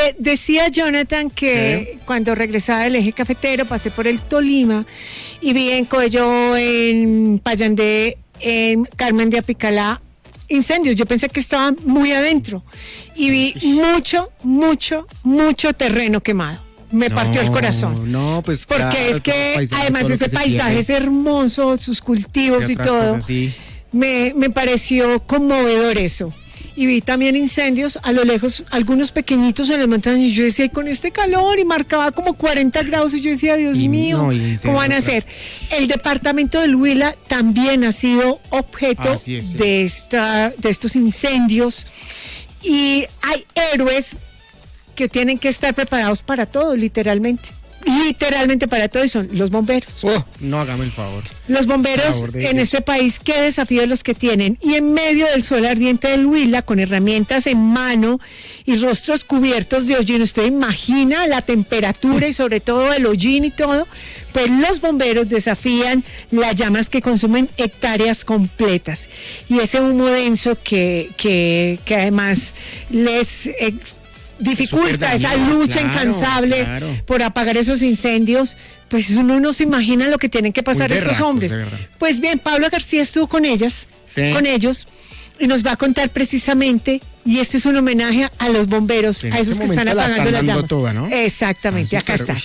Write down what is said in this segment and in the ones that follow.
Decía Jonathan que cuando regresaba del eje cafetero pasé por el Tolima y vi en Coello, en Payandé, en Carmen de Apicalá, incendios. Yo pensé que estaban muy adentro y vi mucho terreno quemado. Me partió el corazón. No, pues porque claro, es que además ese paisaje es hermoso, sus cultivos y todo. Cosas, sí. Me pareció conmovedor eso. Y vi también incendios a lo lejos, algunos pequeñitos en las montañas, y yo decía, con este calor, y marcaba como 40 grados, y yo decía, Dios mío, ¿cómo van a hacer? El departamento del Huila también ha sido objeto de estos incendios, y hay héroes que tienen que estar preparados para todo, literalmente para todo, y son los bomberos. No, hágame el favor. Los bomberos en este país, qué desafío los que tienen. Y en medio del sol ardiente del Huila, con herramientas en mano y rostros cubiertos de hollín, usted imagina la temperatura y sobre todo el hollín y todo, pues los bomberos desafían las llamas que consumen hectáreas completas. Y ese humo denso que además les dificulta esa lucha incansable por apagar esos incendios, pues uno no se imagina lo que tienen que pasar estos hombres. Pues bien, Pablo García estuvo con ellos, y nos va a contar precisamente, y este es un homenaje a los bomberos, a esos que están apagando las llamas. Toda, ¿no? Exactamente, acá está.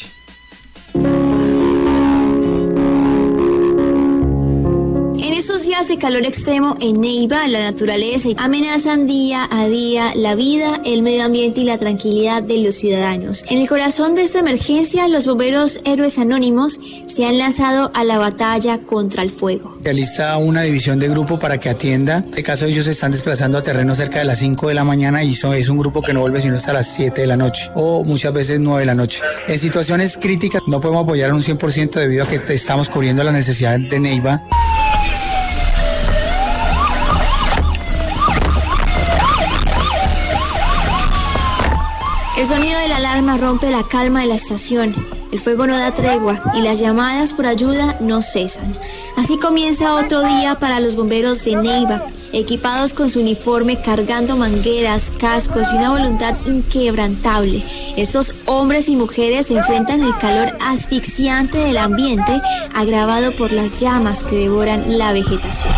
En estos días de calor extremo en Neiva, la naturaleza amenazan día a día la vida, el medio ambiente y la tranquilidad de los ciudadanos. En el corazón de esta emergencia, los bomberos héroes anónimos se han lanzado a la batalla contra el fuego. Realiza una división de grupo para que atienda. En este caso, ellos se están desplazando a terreno cerca de las 5 de la mañana y es un grupo que no vuelve sino hasta las 7 de la noche o muchas veces 9 de la noche. En situaciones críticas no podemos apoyar en un 100% debido a que estamos cubriendo la necesidad de Neiva. El sonido de la alarma rompe la calma de la estación. El fuego no da tregua y las llamadas por ayuda no cesan. Así comienza otro día para los bomberos de Neiva, equipados con su uniforme, cargando mangueras, cascos y una voluntad inquebrantable. Estos hombres y mujeres enfrentan el calor asfixiante del ambiente, agravado por las llamas que devoran la vegetación.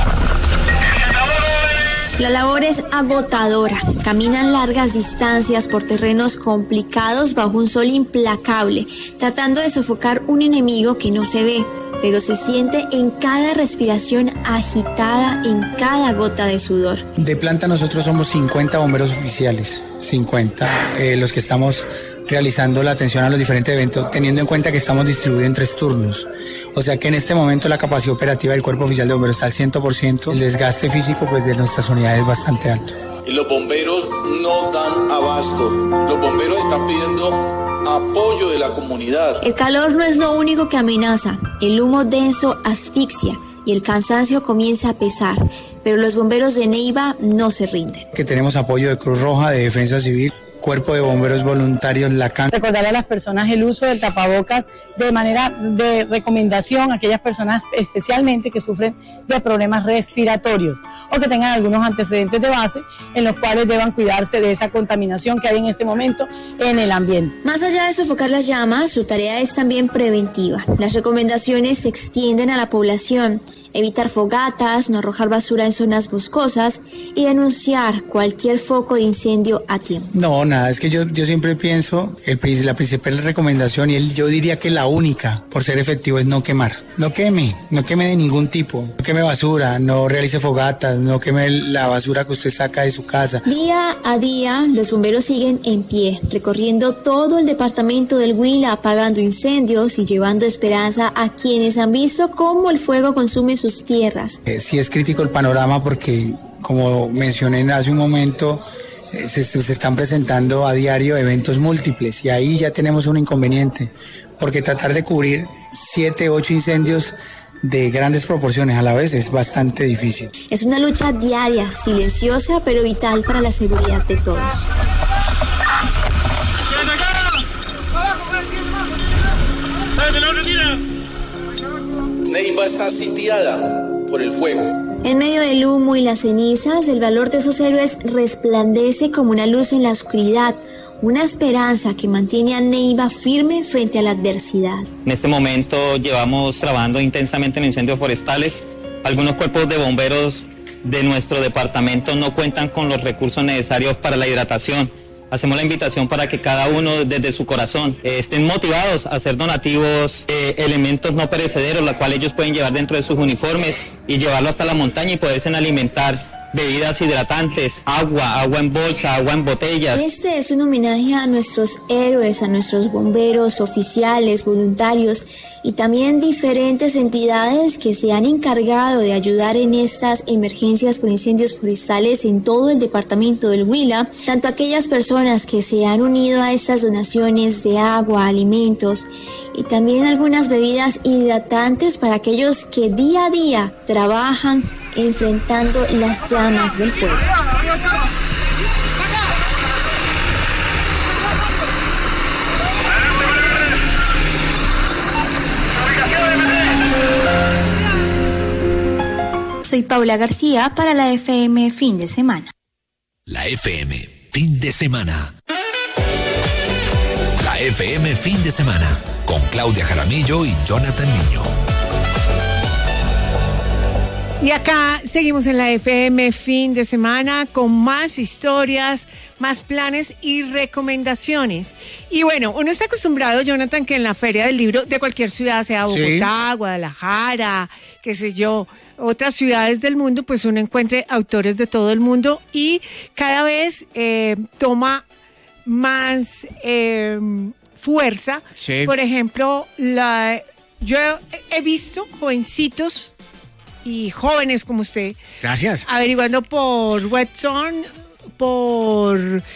La labor es agotadora. Caminan largas distancias por terrenos complicados bajo un sol implacable, tratando de sofocar un enemigo que no se ve, pero se siente en cada respiración agitada, en cada gota de sudor. De planta nosotros somos 50 bomberos oficiales, 50 los que estamos realizando la atención a los diferentes eventos, teniendo en cuenta que estamos distribuidos en 3 turnos. O sea que en este momento la capacidad operativa del Cuerpo Oficial de Bomberos está al 100%, el desgaste físico pues de nuestras unidades es bastante alto. Y los bomberos no dan abasto, los bomberos están pidiendo apoyo de la comunidad. El calor no es lo único que amenaza, el humo denso asfixia y el cansancio comienza a pesar, pero los bomberos de Neiva no se rinden. Que tenemos apoyo de Cruz Roja, de Defensa Civil, Cuerpo de Bomberos Voluntarios, LACAN. Recordar a las personas el uso del tapabocas de manera de recomendación a aquellas personas especialmente que sufren de problemas respiratorios o que tengan algunos antecedentes de base en los cuales deban cuidarse de esa contaminación que hay en este momento en el ambiente. Más allá de sofocar las llamas, su tarea es también preventiva. Las recomendaciones se extienden a la población. Evitar fogatas, no arrojar basura en zonas boscosas y denunciar cualquier foco de incendio a tiempo. No, nada, es que yo siempre pienso, la principal recomendación, y yo diría que la única, por ser efectivo, es no quemar. No queme de ningún tipo, no queme basura, no realice fogatas, no queme la basura que usted saca de su casa. Día a día, los bomberos siguen en pie, recorriendo todo el departamento del Huila, apagando incendios y llevando esperanza a quienes han visto cómo el fuego consume sus tierras. Sí es crítico el panorama porque, como mencioné hace un momento, se están presentando a diario eventos múltiples y ahí ya tenemos un inconveniente, porque tratar de cubrir 7, 8 incendios de grandes proporciones a la vez es bastante difícil. Es una lucha diaria, silenciosa, pero vital para la seguridad de todos. Neiva está sitiada por el fuego. En medio del humo y las cenizas, el valor de esos héroes resplandece como una luz en la oscuridad, una esperanza que mantiene a Neiva firme frente a la adversidad. En este momento llevamos trabajando intensamente en incendios forestales. Algunos cuerpos de bomberos de nuestro departamento no cuentan con los recursos necesarios para la hidratación. Hacemos la invitación para que cada uno desde su corazón estén motivados a hacer donativos de elementos no perecederos, los cuales ellos pueden llevar dentro de sus uniformes y llevarlo hasta la montaña y poderse alimentar. Bebidas hidratantes, agua en bolsa, agua en botellas. Este es un homenaje a nuestros héroes, a nuestros bomberos, oficiales, voluntarios y también diferentes entidades que se han encargado de ayudar en estas emergencias por incendios forestales en todo el departamento del Huila, tanto aquellas personas que se han unido a estas donaciones de agua, alimentos y también algunas bebidas hidratantes para aquellos que día a día trabajan enfrentando las llamas del fuego. Soy Paula García para la FM Fin de Semana. La FM Fin de Semana. La FM Fin de Semana con Claudia Jaramillo y Jonathan Niño. Y acá seguimos en la FM Fin de Semana con más historias, más planes y recomendaciones. Y bueno, uno está acostumbrado, Jonathan, que en la Feria del Libro de cualquier ciudad, sea Bogotá, Guadalajara, qué sé yo, otras ciudades del mundo, pues uno encuentre autores de todo el mundo y cada vez toma más fuerza. Sí. Por ejemplo, yo he visto jovencitos y jóvenes como usted. Gracias. Averiguando por webtoon, por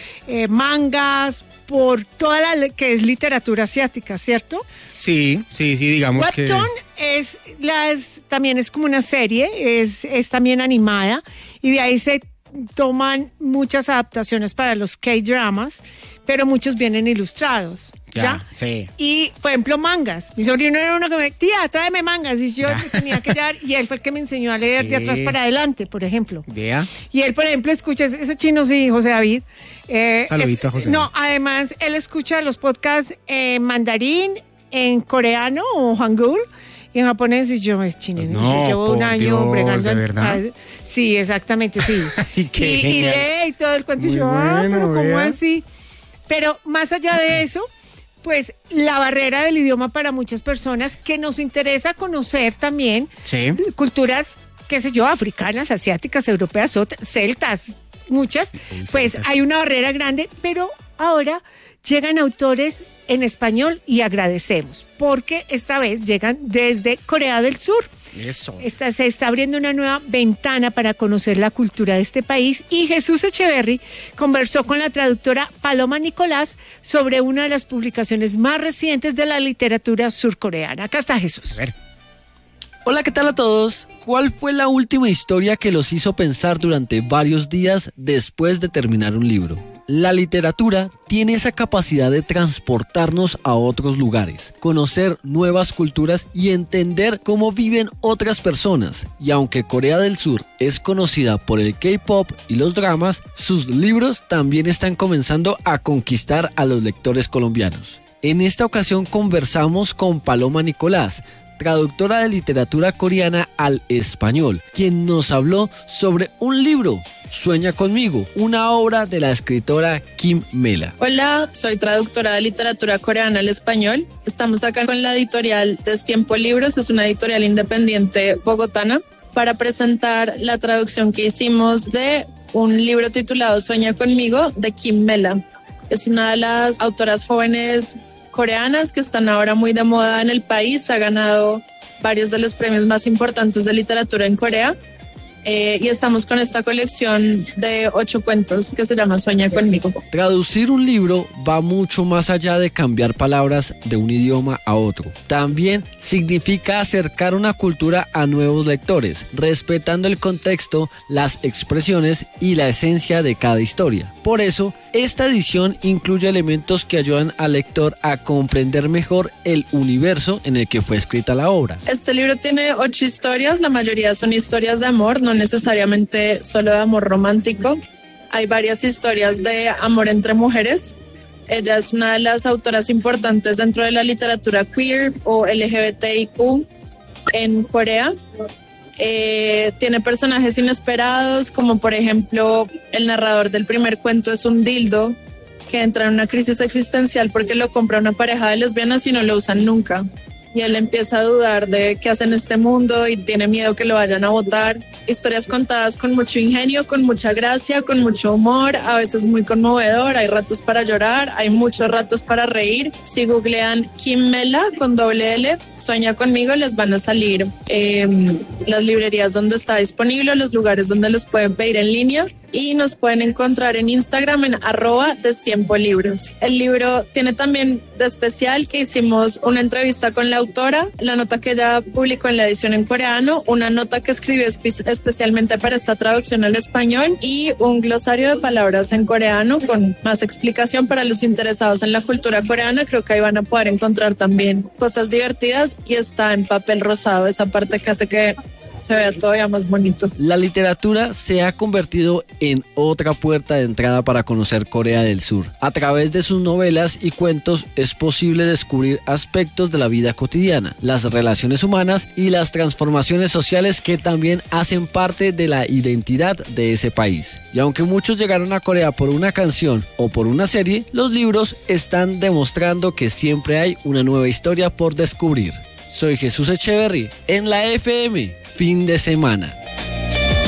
mangas, por toda la que es literatura asiática, ¿cierto? Sí, digamos webtoon también es como una serie, es también animada y de ahí se toman muchas adaptaciones para los K-dramas, pero muchos vienen ilustrados. ¿Ya? Sí. Y, por ejemplo, mangas. Mi sobrino era uno que me tía, tráeme mangas. Y yo tenía que llevar, y él fue el que me enseñó a leer de atrás para adelante, por ejemplo. Yeah. Y él, por ejemplo, escucha, ese chino sí, José David. Saludito a José David. No, además, él escucha los podcasts en mandarín, en coreano o hangul, y en japonés, y yo es chino. No, yo llevo un año bregando. ¿De verdad? Sí, exactamente, sí. y lee y todo el cuento. Muy y yo, bueno, pero ¿cómo así? Pero más allá de eso, pues la barrera del idioma para muchas personas que nos interesa conocer también culturas, qué sé yo, africanas, asiáticas, europeas, celtas, muchas, pues hay una barrera grande, pero ahora llegan autores en español y agradecemos, porque esta vez llegan desde Corea del Sur. Eso. Se está abriendo una nueva ventana para conocer la cultura de este país y Jesús Echeverry conversó con la traductora Paloma Nicolás sobre una de las publicaciones más recientes de la literatura surcoreana. Acá está Jesús. A ver. Hola, ¿qué tal a todos? ¿Cuál fue la última historia que los hizo pensar durante varios días después de terminar un libro? La literatura tiene esa capacidad de transportarnos a otros lugares, conocer nuevas culturas y entender cómo viven otras personas. Y aunque Corea del Sur es conocida por el K-pop y los dramas, sus libros también están comenzando a conquistar a los lectores colombianos. En esta ocasión conversamos con Paloma Nicolás, traductora de literatura coreana al español, quien nos habló sobre un libro, Sueña conmigo, una obra de la escritora Kim Mela. Hola, soy traductora de literatura coreana al español. Estamos acá con la editorial Destiempo Libros, es una editorial independiente bogotana, para presentar la traducción que hicimos de un libro titulado Sueña conmigo de Kim Mela. Es una de las autoras jóvenes coreanas que están ahora muy de moda en el país, ha ganado varios de los premios más importantes de literatura en Corea y estamos con esta colección de 8 cuentos que se llama Sueña conmigo. Traducir un libro va mucho más allá de cambiar palabras de un idioma a otro. También significa acercar una cultura a nuevos lectores, respetando el contexto, las expresiones y la esencia de cada historia. Por eso, esta edición incluye elementos que ayudan al lector a comprender mejor el universo en el que fue escrita la obra. Este libro tiene 8 historias, la mayoría son historias de amor, no necesariamente solo de amor romántico. Hay varias historias de amor entre mujeres Ella es una de las autoras importantes dentro de la literatura queer o LGBTIQ en Corea. Tiene personajes inesperados, como por ejemplo el narrador del primer cuento es un dildo que entra en una crisis existencial porque lo compra una pareja de lesbianas y no lo usan nunca. Y él empieza a dudar de qué hace en este mundo y tiene miedo que lo vayan a botar. Historias contadas con mucho ingenio, con mucha gracia, con mucho humor, a veces muy conmovedor. Hay ratos para llorar, hay muchos ratos para reír. Si googlean Kim Mela con $L, Sueña conmigo, les van a salir las librerías donde está disponible, los lugares donde los pueden pedir en línea. Y nos pueden encontrar en Instagram en @destiempolibros. El libro tiene también de especial que hicimos una entrevista con la autora, la nota que ella publicó en la edición en coreano, una nota que escribió especialmente para esta traducción al español y un glosario de palabras en coreano con más explicación para los interesados en la cultura coreana. Creo que ahí van a poder encontrar también cosas divertidas y está en papel rosado, esa parte que hace que se vea todavía más bonito. La literatura se ha convertido en otra puerta de entrada para conocer Corea del Sur. A través de sus novelas y cuentos es posible descubrir aspectos de la vida cotidiana, las relaciones humanas y las transformaciones sociales que también hacen parte de la identidad de ese país. Y aunque muchos llegaron a Corea por una canción o por una serie, los libros están demostrando que siempre hay una nueva historia por descubrir. Soy Jesús Echeverry en la FM, fin de semana.